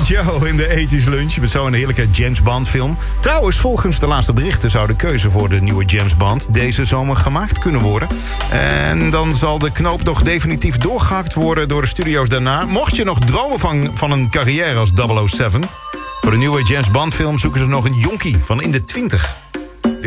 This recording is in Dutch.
Joe in de 80s lunch met zo'n heerlijke James Bond film. Trouwens, volgens de laatste berichten zou de keuze voor de nieuwe James Bond deze zomer gemaakt kunnen worden. En dan zal de knoop nog definitief doorgehakt worden door de studio's daarna. Mocht je nog dromen van een carrière als 007... voor de nieuwe James Bond film zoeken ze nog een jonkie van in de 20.